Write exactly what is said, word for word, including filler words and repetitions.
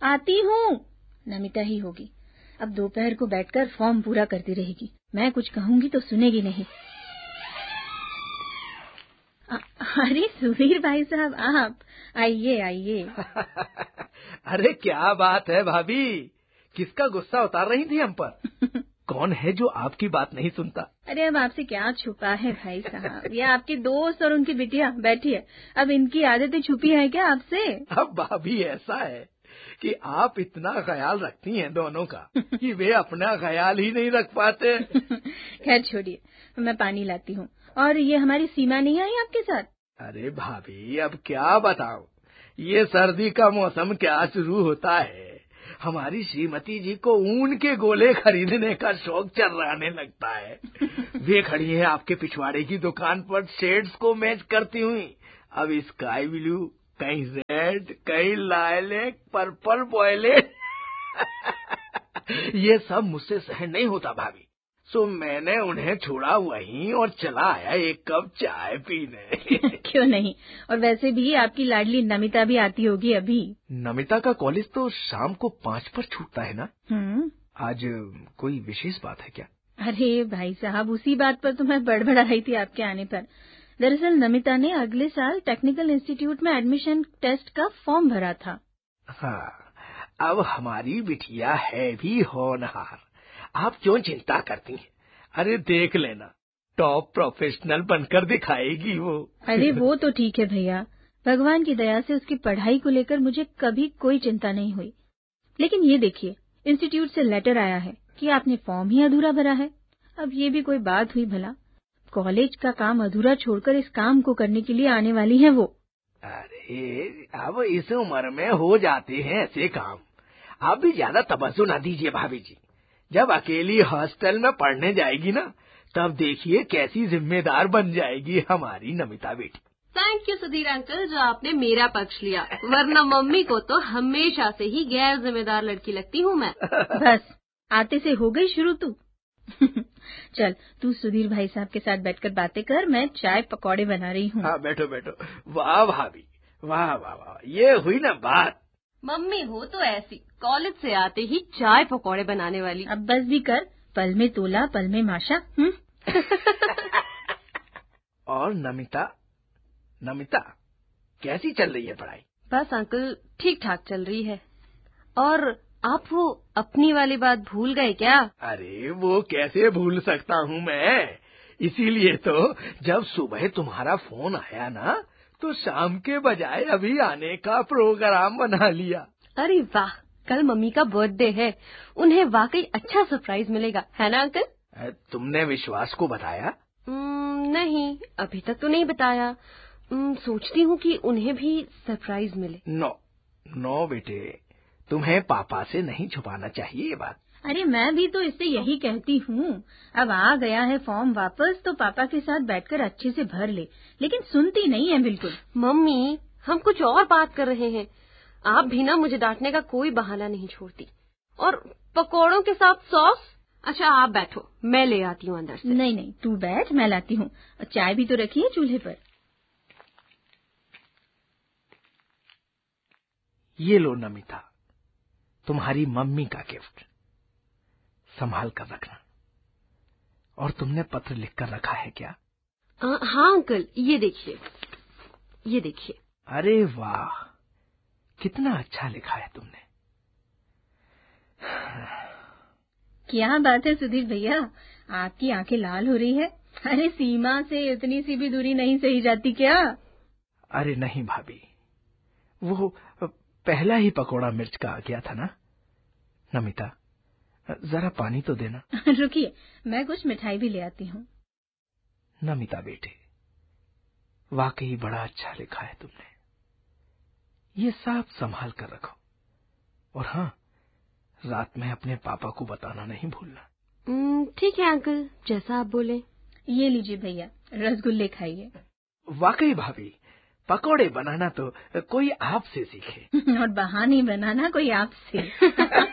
आती हूँ। नमिता ही होगी। अब दोपहर को बैठकर फॉर्म पूरा करती रहेगी। मैं कुछ कहूंगी तो सुनेगी नहीं। आ, अरे सुधीर भाई साहब, आप आइए आइए। अरे क्या बात है भाभी, किसका गुस्सा उतार रही थी हम पर? कौन है जो आपकी बात नहीं सुनता? अरे अब आपसे क्या छुपा है भाई साहब, ये आपके दोस्त और उनकी बिटिया बैठी है। अब इनकी आदतें छुपी है क्या आपसे? अब भाभी ऐसा है कि आप इतना ख्याल रखती हैं दोनों का कि वे अपना ख्याल ही नहीं रख पाते। खैर छोड़िए, मैं पानी लाती हूँ। और ये हमारी सीमा नहीं आई आपके साथ? अरे भाभी अब क्या बताऊं, ये सर्दी का मौसम क्या शुरू होता है, हमारी श्रीमती जी को ऊन के गोले खरीदने का शौक चर्राने लगता है। वे खड़ी है आपके पिछवाड़े की दुकान पर शेड्स को मैच करती हुई। अब स्काई ब्लू, कहीं रेड, कहीं लाइलेक, पर्पल वॉयलेट। ये सब मुझसे सहन नहीं होता भाभी, सो मैंने उन्हें छोड़ा वहीं और चला आया एक कप चाय पीने। क्यों नहीं, और वैसे भी आपकी लाडली नमिता भी आती होगी अभी। नमिता का कॉलेज तो शाम को पाँच पर छूटता है ना? हम्म। आज कोई विशेष बात है क्या? अरे भाई साहब, उसी बात पर तो मैं बड़बड़ा रही थी आपके आने पर। दरअसल नमिता ने अगले साल टेक्निकल इंस्टीट्यूट में एडमिशन टेस्ट का फॉर्म भरा था। हाँ, अब हमारी बिटिया है भी होनहार, आप क्यों चिंता करती हैं? अरे देख लेना, टॉप प्रोफेशनल बनकर दिखाएगी वो। अरे वो तो ठीक है भैया, भगवान की दया से उसकी पढ़ाई को लेकर मुझे कभी कोई चिंता नहीं हुई। लेकिन ये देखिए, इंस्टीट्यूट से लेटर आया है कि आपने फॉर्म ही अधूरा भरा है। अब ये भी कोई बात हुई भला? कॉलेज का काम अधूरा छोड़कर इस काम को करने के लिए आने वाली है वो। अरे अब इस उम्र में हो जाते हैं ऐसे काम, आप भी ज्यादा तवज्जो ना दीजिए भाभी जी। जब अकेली हॉस्टल में पढ़ने जाएगी ना, तब देखिए कैसी जिम्मेदार बन जाएगी हमारी नमिता बेटी। थैंक यू सुधीर अंकल, जो आपने मेरा पक्ष लिया, वरना मम्मी को तो हमेशा से ही गैर जिम्मेदार लड़की लगती हूँ मैं। बस आते से हो गई शुरू तू। चल तू सुधीर भाई साहब के साथ बैठकर बातें कर, मैं चाय पकौड़े बना रही हूँ। हाँ बैठो बैठो। वाह भाभी, वाह वाह वाह, ये हुई ना बात। मम्मी हो तो ऐसी, कॉलेज से आते ही चाय पकौड़े बनाने वाली। अब बस भी कर, पल में तोला पल में माशा। और नमिता, नमिता कैसी चल रही है पढ़ाई? बस अंकल ठीक ठाक चल रही है। और आप वो अपनी वाली बात भूल गए क्या? अरे वो कैसे भूल सकता हूँ मैं, इसीलिए तो जब सुबह तुम्हारा फोन आया ना, तो शाम के बजाय अभी आने का प्रोग्राम बना लिया। अरे वाह, कल मम्मी का बर्थडे है, उन्हें वाकई अच्छा सरप्राइज मिलेगा, है ना अंकल? तुमने विश्वास को बताया? नहीं, अभी तक तो नहीं बताया। सोचती हूँ कि उन्हें भी सरप्राइज मिले। नो नो बेटे, तुम्हें पापा से नहीं छुपाना चाहिए ये बात। अरे मैं भी तो इससे यही कहती हूँ, अब आ गया है फॉर्म वापस तो पापा के साथ बैठकर अच्छे से भर ले, लेकिन सुनती नहीं है बिल्कुल। मम्मी हम कुछ और बात कर रहे हैं, आप भी ना मुझे डांटने का कोई बहाना नहीं छोड़ती। और पकौड़ों के साथ सॉस? अच्छा आप बैठो, मैं ले आती हूँ अंदर से। नहीं नहीं तू बैठ, मैं लाती हूँ। चाय भी तो रखी है चूल्हे पर। ये लो नमिता, तुम्हारी मम्मी का गिफ्ट, संभाल कर रखना। और तुमने पत्र लिखकर रखा है क्या? आ, हाँ अंकल, ये देखिए, ये देखिए। अरे वाह, कितना अच्छा लिखा है तुमने। क्या बात है सुधीर भैया, आपकी आंखें लाल हो रही है। अरे सीमा से इतनी सी भी दूरी नहीं सही जाती क्या? अरे नहीं भाभी, वो पहला ही पकोड़ा मिर्च का आ गया था ना। नमिता जरा पानी तो देना। रुकिए, मैं कुछ मिठाई भी ले आती हूँ। नमिता बेटे, वाकई बड़ा अच्छा लिखा है तुमने, ये सब संभाल कर रखो। और हाँ, रात में अपने पापा को बताना नहीं भूलना। ठीक है अंकल, जैसा आप बोले। ये लीजिए भैया, रसगुल्ले खाइए। वाकई भाभी, पकोड़े बनाना तो कोई आपसे सीखे। और बहाने बनाना कोई आपसे।